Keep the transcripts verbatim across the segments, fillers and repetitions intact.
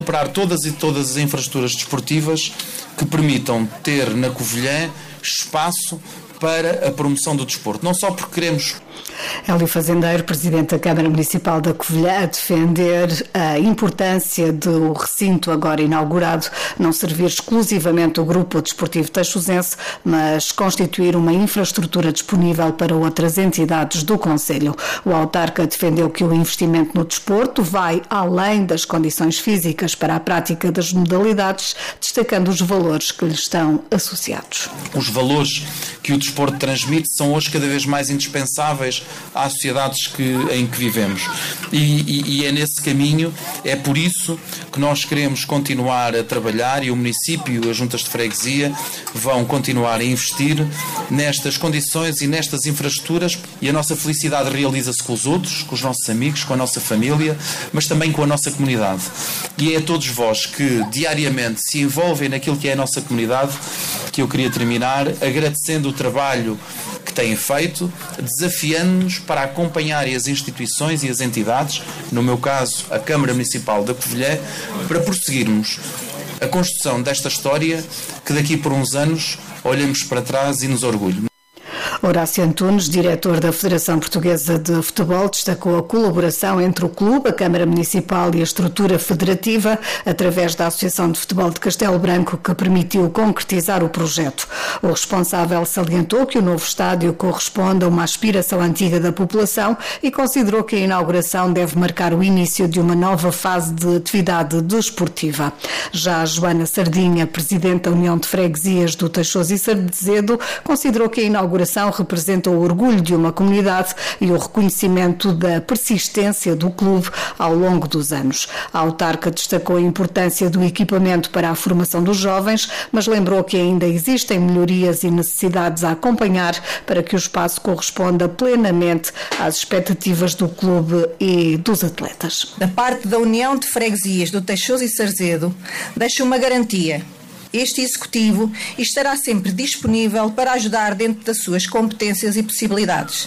Recuperar todas e todas as infraestruturas desportivas que permitam ter na Covilhã espaço para a promoção do desporto. Não só porque queremos... Hélio Fazendeiro, Presidente da Câmara Municipal da Covilhã, a defender a importância do recinto agora inaugurado não servir exclusivamente o Grupo Desportivo Tachosense, mas constituir uma infraestrutura disponível para outras entidades do concelho. O autarca defendeu que o investimento no desporto vai além das condições físicas para a prática das modalidades, destacando os valores que lhe estão associados. Os valores que o desporto transmite são hoje cada vez mais indispensáveis às sociedades que, em que vivemos. E, e, e é nesse caminho, é por isso que nós queremos continuar a trabalhar, e o município e as juntas de freguesia vão continuar a investir nestas condições e nestas infraestruturas, e a nossa felicidade realiza-se com os outros, com os nossos amigos, com a nossa família, mas também com a nossa comunidade. E é a todos vós que diariamente se envolvem naquilo que é a nossa comunidade que eu queria terminar agradecendo o trabalho que têm feito, desafiando-nos para acompanharem as instituições e as entidades, no meu caso a Câmara Municipal da Covilhã, para prosseguirmos a construção desta história que daqui por uns anos olhamos para trás e nos orgulhe. Horácio Antunes, diretor da Federação Portuguesa de Futebol, destacou a colaboração entre o clube, a Câmara Municipal e a estrutura federativa através da Associação de Futebol de Castelo Branco, que permitiu concretizar o projeto. O responsável salientou que o novo estádio corresponde a uma aspiração antiga da população e considerou que a inauguração deve marcar o início de uma nova fase de atividade desportiva. Já a Joana Sardinha, presidente da União de Freguesias do Tachoso e Sarzedo, considerou que a inauguração representa o orgulho de uma comunidade e o reconhecimento da persistência do clube ao longo dos anos. A autarca destacou a importância do equipamento para a formação dos jovens, mas lembrou que ainda existem melhorias e necessidades a acompanhar para que o espaço corresponda plenamente às expectativas do clube e dos atletas. Da parte da União de Freguesias do Tachoso e Sarzedo, deixa uma garantia. Este Executivo estará sempre disponível para ajudar dentro das suas competências e possibilidades.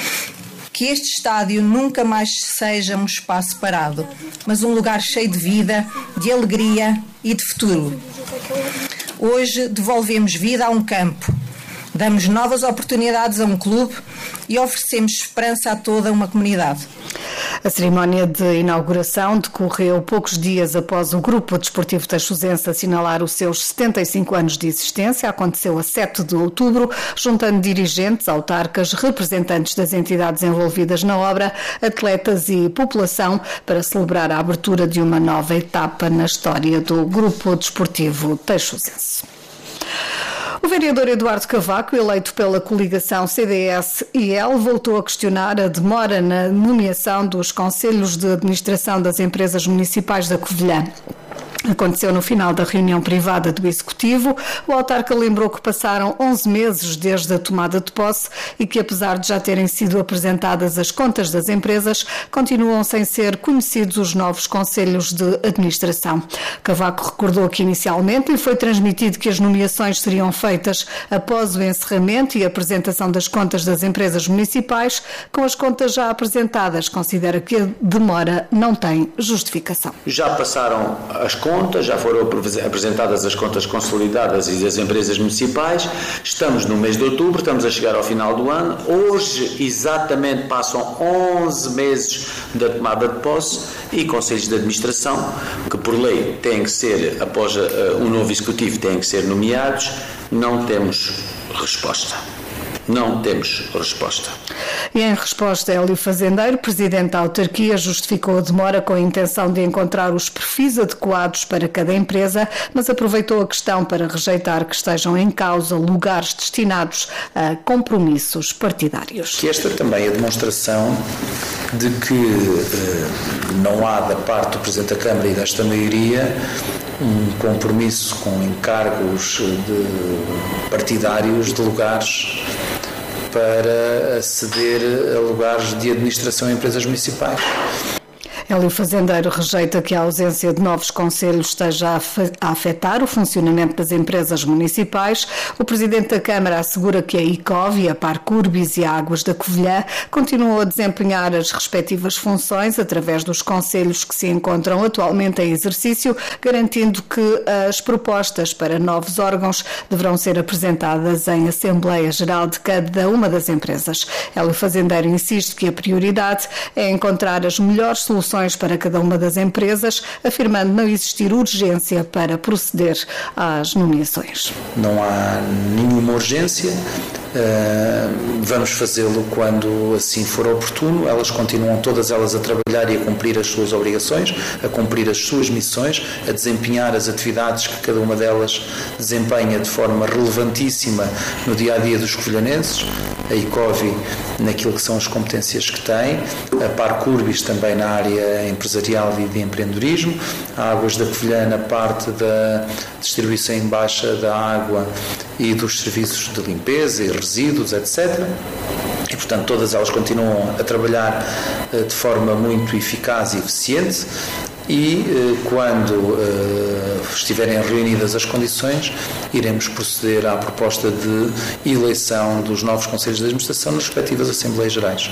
Que este estádio nunca mais seja um espaço parado, mas um lugar cheio de vida, de alegria e de futuro. Hoje devolvemos vida a um campo, damos novas oportunidades a um clube e oferecemos esperança a toda uma comunidade. A cerimónia de inauguração decorreu poucos dias após o Grupo Desportivo Tachosense assinalar os seus setenta e cinco anos de existência. Aconteceu a sete de outubro, juntando dirigentes, autarcas, representantes das entidades envolvidas na obra, atletas e população, para celebrar a abertura de uma nova etapa na história do Grupo Desportivo Tachosense. O vereador Eduardo Cavaco, eleito pela coligação C D S e L, voltou a questionar a demora na nomeação dos conselhos de administração das empresas municipais da Covilhã. Aconteceu no final da reunião privada do Executivo. O autarca lembrou que passaram onze meses desde a tomada de posse e que, apesar de já terem sido apresentadas as contas das empresas, continuam sem ser conhecidos os novos conselhos de administração. Cavaco recordou que inicialmente lhe foi transmitido que as nomeações seriam feitas após o encerramento e apresentação das contas das empresas municipais. Com as contas já apresentadas, considera que a demora não tem justificação. Já passaram as contas, já foram apresentadas as contas consolidadas e das empresas municipais, estamos no mês de outubro, estamos a chegar ao final do ano, hoje exatamente passam onze meses da tomada de posse e conselhos de administração, que por lei têm que ser, após o novo executivo, têm que ser nomeados, não temos resposta. Não temos resposta. E em resposta, Hélio Fazendeiro, presidente da autarquia, justificou a demora com a intenção de encontrar os perfis adequados para cada empresa, mas aproveitou a questão para rejeitar que estejam em causa lugares destinados a compromissos partidários. Que esta também é a demonstração de que eh, não há da parte do Presidente da Câmara e desta maioria um compromisso com encargos de partidários de lugares para aceder a lugares de administração em empresas municipais. Hélio Fazendeiro rejeita que a ausência de novos conselhos esteja a afetar o funcionamento das empresas municipais. O Presidente da Câmara assegura que a ICOV, a Parcurbis e a Águas da Covilhã continuam a desempenhar as respectivas funções através dos conselhos que se encontram atualmente em exercício, garantindo que as propostas para novos órgãos deverão ser apresentadas em Assembleia Geral de cada uma das empresas. Hélio Fazendeiro insiste que a prioridade é encontrar as melhores soluções para cada uma das empresas, afirmando não existir urgência para proceder às nomeações. Não há nenhuma urgência, vamos fazê-lo quando assim for oportuno. Elas continuam todas elas a trabalhar e a cumprir as suas obrigações, a cumprir as suas missões, a desempenhar as atividades que cada uma delas desempenha de forma relevantíssima no dia-a-dia dos covilhanenses. A ICOV naquilo que são as competências que tem, a Parcurbis também na área empresarial e de empreendedorismo, a Águas da Covilhã na parte da distribuição em baixa da água e dos serviços de limpeza e resíduos, etcétera. E, portanto, todas elas continuam a trabalhar de forma muito eficaz e eficiente. E quando estiverem reunidas as condições, iremos proceder à proposta de eleição dos novos conselhos de administração nas respectivas Assembleias Gerais.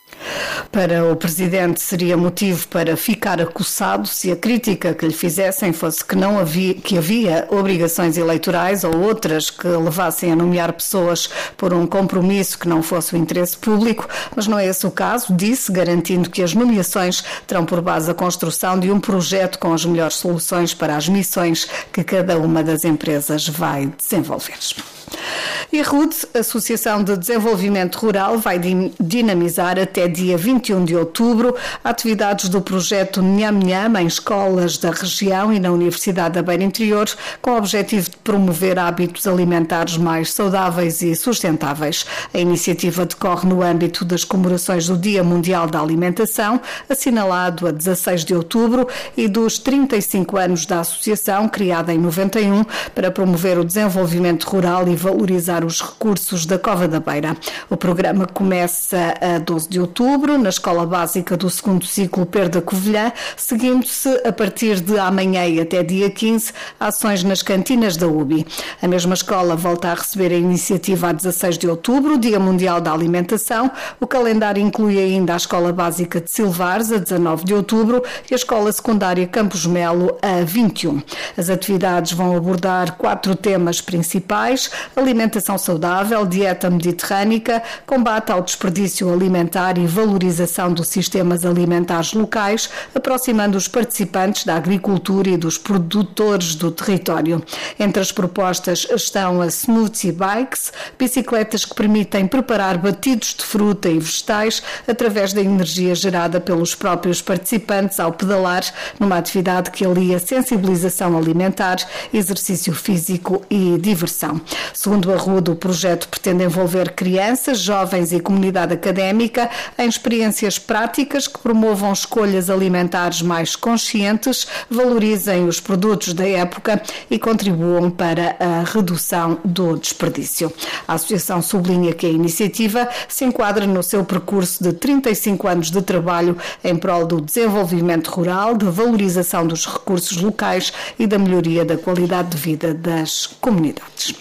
Para o Presidente seria motivo para ficar acossado se a crítica que lhe fizessem fosse que, não havia, que havia obrigações eleitorais ou outras que levassem a nomear pessoas por um compromisso que não fosse o interesse público, mas não é esse o caso, disse, garantindo que as nomeações terão por base a construção de um projeto com as melhores soluções para as missões que cada uma das empresas vai desenvolver. E a R U D, Associação de Desenvolvimento Rural, vai dinamizar até dia vinte e um de outubro atividades do projeto Nham Nham em escolas da região e na Universidade da Beira Interior, com o objetivo de promover hábitos alimentares mais saudáveis e sustentáveis. A iniciativa decorre no âmbito das comemorações do Dia Mundial da Alimentação, assinalado a dezasseis de outubro, e dos trinta e cinco anos da associação, criada em noventa e um, para promover o desenvolvimento rural e valorizar os recursos da Cova da Beira. O programa começa a doze de outubro, na Escola Básica do segundo Ciclo Perda Covilhã, seguindo-se a partir de amanhã e até dia quinze, ações nas cantinas da U B I. A mesma escola volta a receber a iniciativa a dezasseis de outubro, Dia Mundial da Alimentação. O calendário inclui ainda a Escola Básica de Silvares, a dezanove de outubro, e a Escola Secundária Campos Melo, a vinte e um. As atividades vão abordar quatro temas principais: alimentação saudável, dieta mediterrânica, combate ao desperdício alimentar e valorização dos sistemas alimentares locais, aproximando os participantes da agricultura e dos produtores do território. Entre as propostas estão as smoothie bikes, bicicletas que permitem preparar batidos de fruta e vegetais através da energia gerada pelos próprios participantes ao pedalar, numa atividade que alia sensibilização alimentar, exercício físico e diversão. Segundo a R U D, o projeto pretende envolver crianças, jovens e comunidade académica em experiências práticas que promovam escolhas alimentares mais conscientes, valorizem os produtos da época e contribuam para a redução do desperdício. A associação sublinha que a iniciativa se enquadra no seu percurso de trinta e cinco anos de trabalho em prol do desenvolvimento rural, da valorização dos recursos locais e da melhoria da qualidade de vida das comunidades.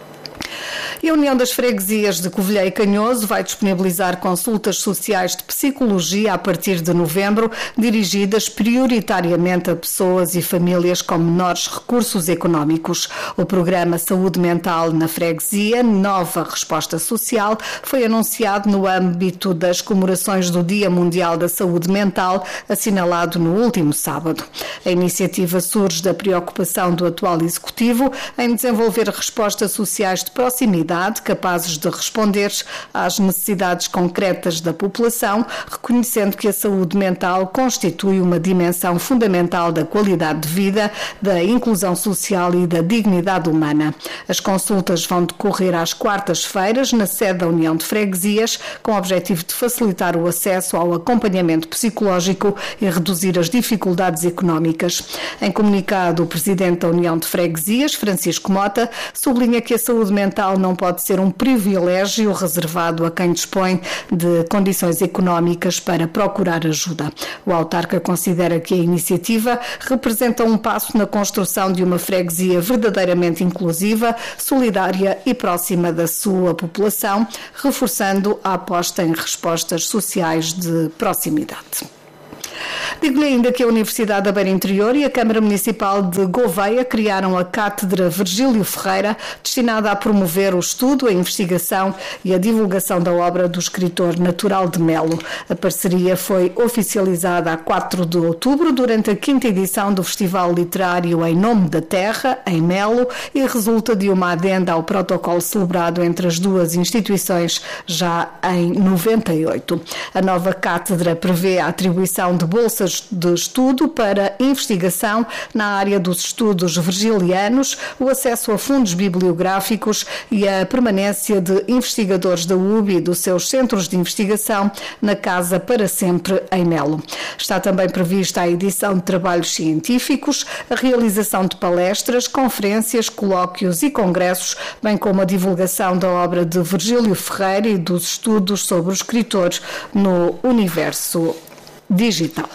E a União das Freguesias de Covilhã e Canhoso vai disponibilizar consultas sociais de psicologia a partir de novembro, dirigidas prioritariamente a pessoas e famílias com menores recursos económicos. O programa Saúde Mental na Freguesia, Nova Resposta Social, foi anunciado no âmbito das comemorações do Dia Mundial da Saúde Mental, assinalado no último sábado. A iniciativa surge da preocupação do atual Executivo em desenvolver respostas sociais de proximidade capazes de responder às necessidades concretas da população, reconhecendo que a saúde mental constitui uma dimensão fundamental da qualidade de vida, da inclusão social e da dignidade humana. As consultas vão decorrer às quartas-feiras na sede da União de Freguesias, com o objetivo de facilitar o acesso ao acompanhamento psicológico e reduzir as dificuldades económicas. Em comunicado, o presidente da União de Freguesias, Francisco Mota, sublinha que a saúde mental não pode ser um privilégio reservado a quem dispõe de condições económicas para procurar ajuda. O autarca considera que a iniciativa representa um passo na construção de uma freguesia verdadeiramente inclusiva, solidária e próxima da sua população, reforçando a aposta em respostas sociais de proximidade. Digo-lhe ainda que a Universidade da Beira Interior e a Câmara Municipal de Gouveia criaram a Cátedra Virgílio Ferreira, destinada a promover o estudo, a investigação e a divulgação da obra do escritor natural de Melo. A parceria foi oficializada a quatro de outubro, durante a quinta edição do Festival Literário Em Nome da Terra, em Melo, e resulta de uma adenda ao protocolo celebrado entre as duas instituições já em noventa e oito. A nova cátedra prevê a atribuição de bolsas de estudo para investigação na área dos estudos virgilianos, o acesso a fundos bibliográficos e a permanência de investigadores da U B I e dos seus centros de investigação na Casa para Sempre, em Melo. Está também prevista a edição de trabalhos científicos, a realização de palestras, conferências, colóquios e congressos, bem como a divulgação da obra de Virgílio Ferreira e dos estudos sobre o escritor no universo digital.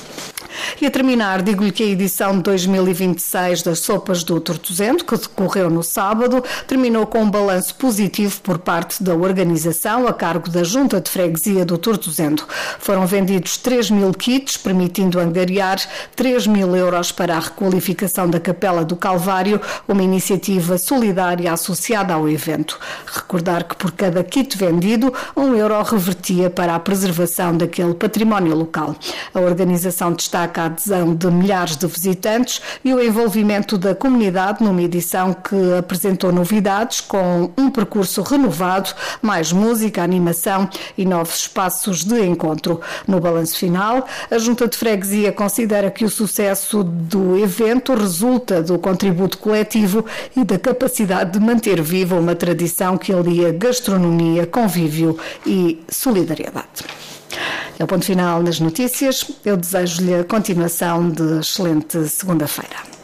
E a terminar, digo-lhe que a edição de dois mil e vinte e seis das Sopas do Tortozendo, que decorreu no sábado, terminou com um balanço positivo por parte da organização, a cargo da Junta de Freguesia do Tortozendo. Foram vendidos três mil kits, permitindo angariar três mil euros para a requalificação da Capela do Calvário, uma iniciativa solidária associada ao evento. Recordar que por cada kit vendido, um euro revertia para a preservação daquele património local. A organização destaca a adesão de milhares de visitantes e o envolvimento da comunidade numa edição que apresentou novidades com um percurso renovado, mais música, animação e novos espaços de encontro. No balanço final, a Junta de Freguesia considera que o sucesso do evento resulta do contributo coletivo e da capacidade de manter viva uma tradição que alia gastronomia, convívio e solidariedade. É o ponto final nas notícias. Eu desejo-lhe a continuação de excelente segunda-feira.